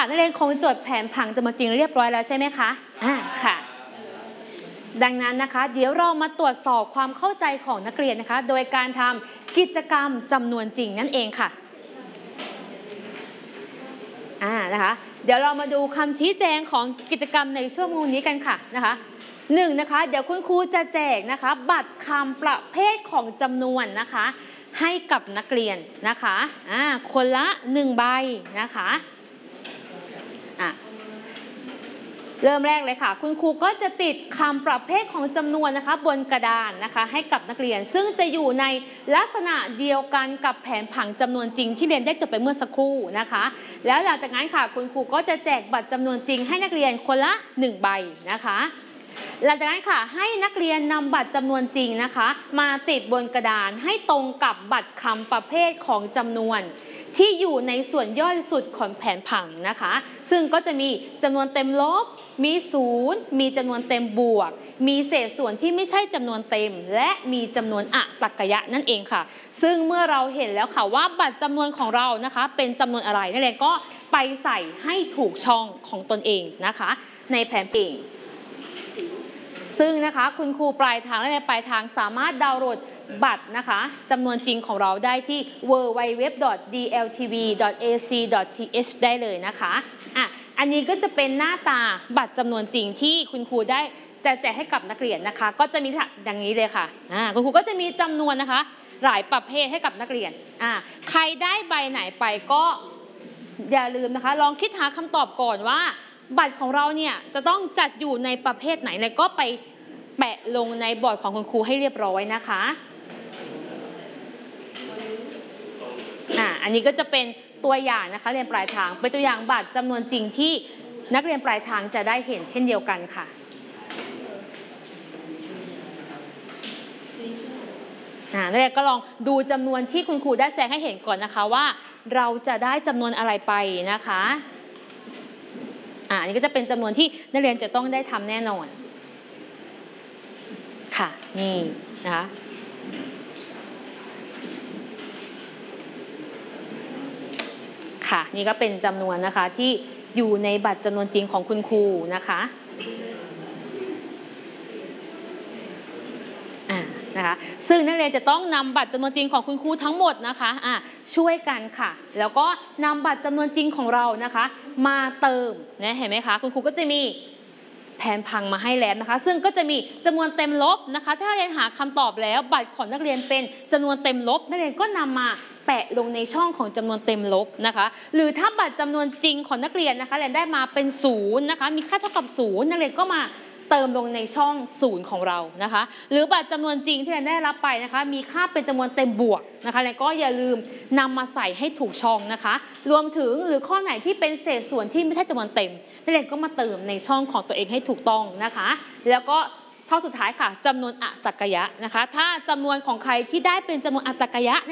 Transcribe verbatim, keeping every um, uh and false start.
นักเรียนคงจดแผนผังจำนวนจริงเรียบร้อยแล้วใช่ไหมคะอ่าค่ะดังนั้นนะคะเดี๋ยวเรามาตรวจสอบความเข้าใจของนักเรียนนะคะโดยการทำกิจกรรมจำนวนจริงนั่นเองค่ะอ่านะคะเดี๋ยวเรามาดูคำชี้แจงของกิจกรรมในชั่วโมงนี้กันค่ะนะคะหนึ่งนะคะเดี๋ยวคุณครูจะแจกนะคะบัตรคำประเภทของจำนวนนะคะให้กับนักเรียนนะคะอ่าคนละหนึ่งใบนะคะอ่ะเริ่มแรกเลยค่ะคุณครูก็จะติดคำประเภทของจำนวนนะคะบนกระดานนะคะให้กับนักเรียนซึ่งจะอยู่ในลักษณะเดียวกันกับแผนผังจำนวนจริงที่เรียนได้จบไปเมื่อสักครู่นะคะแล้วหลังจากนั้นค่ะคุณครูก็จะแจกบัตรจำนวนจริงให้นักเรียนคนละหนึ่งใบนะคะหลังจากนั้นค่ะให้นักเรียนนำบัตรจำนวนจริงนะคะมาติดบนกระดานให้ตรงกับบัตรคำประเภทของจำนวนที่อยู่ในส่วนย่อยสุดของแผนผังนะคะซึ่งก็จะมีจำนวนเต็มลบมีศูนย์มีจำนวนเต็มบวกมีเศษส่วนที่ไม่ใช่จำนวนเต็มและมีจำนวนอตรรกยะนั่นเองค่ะซึ่งเมื่อเราเห็นแล้วค่ะว่าบัตรจำนวนของเรานะคะเป็นจำนวนอะไรนักเรียนก็ไปใส่ให้ถูกช่องของตนเองนะคะในแผนเองซึ่งนะคะคุณครูปลายทางและในปลายทางสามารถดาวน์โหลดบัตรนะคะจำนวนจริงของเราได้ที่ ดับเบิลยู ดับเบิลยู ดับเบิลยู ดอท ดี แอล ที วี ดอท เอ ซี ดอท ที เอช ได้เลยนะคะอ่ะอันนี้ก็จะเป็นหน้าตาบัตรจำนวนจริงที่คุณครูได้แจกให้กับนักเรียนนะคะก็จะมีดังนี้เลยค่ะอ่าคุณครูก็จะมีจำนวนนะคะหลายประเภทให้กับนักเรียนอ่าใครได้ใบไหนไปก็อย่าลืมนะคะลองคิดหาคำตอบก่อนว่าบัตรของเราเนี่ยจะต้องจัดอยู่ในประเภทไหนแล้วก็ไปแปะลงในบอร์ดของคุณครูให้เรียบร้อยนะคะอ่าอันนี้ก็จะเป็นตัวอย่างนะคะเรียนปลายทางเป็นตัวอย่างบัตรจำนวนจริงที่นักเรียนปลายทางจะได้เห็นเช่นเดียวกันค่ะอ่านักเรียนก็ลองดูจำนวนที่คุณครูได้แสดงให้เห็นก่อนนะคะว่าเราจะได้จำนวนอะไรไปนะคะอ่าอันนี้ก็จะเป็นจำนวนที่นักเรียนจะต้องได้ทำแน่นอนค่ะนี่นะคะค่ะนี่ก็เป็นจำนวนนะคะที่อยู่ในบัตรจำนวนจริงของคุณครูนะคะอ่านะคะซึ่งนักเรียนจะต้องนำบัตรจำนวนจริงของคุณครูทั้งหมดนะคะอ่าช่วยกันค่ะแล้วก็นำบัตรจำนวนจริงของเรานะคะมาเติมนะเห็นไหมคะคุณครูก็จะมีแผนผังมาให้แล้วนะคะซึ่งก็จะมีจำนวนเต็มลบนะคะถ้าเรียนหาคำตอบแล้วบัตรของนักเรียนเป็นจำนวนเต็มลบนักเรียนก็นำมาแปะลงในช่องของจำนวนเต็มลบนะคะหรือถ้าบัตรจำนวนจริงของนักเรียนนะคะเรียนได้มาเป็นศูนย์นะคะมีค่าเท่ากับศูนย์นักเรียนก็มาเติมลงในช่องศูนย์ของเรานะคะหรือบัตรจำนวนจริงที่เรียนได้รับไปนะคะมีค่าเป็นจำนวนเต็มบวกนะคะเรียนก็อย่าลืมนำมาใส่ให้ถูกช่องนะคะรวมถึงหรือข้อไหนที่เป็นเศษส่วนที่ไม่ใช่จำนวนเต็มนักเรียนก็มาเติมในช่องของตัวเองให้ถูกต้องนะคะแล้วก็ช่องสุดท้ายค่ะจำนวนอตรรกยะนะคะถ้าจำนวนของใครที่ได้เป็นจำนวนอตรรกยะ